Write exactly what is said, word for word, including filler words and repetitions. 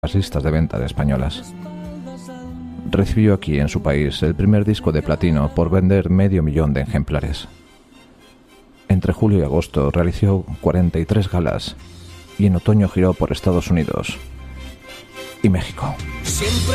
las listas de venta de españolas. Recibió aquí en su país el primer disco de platino por vender medio millón de ejemplares. Entre julio y agosto realizó cuarenta y tres galas y en otoño giró por Estados Unidos y México.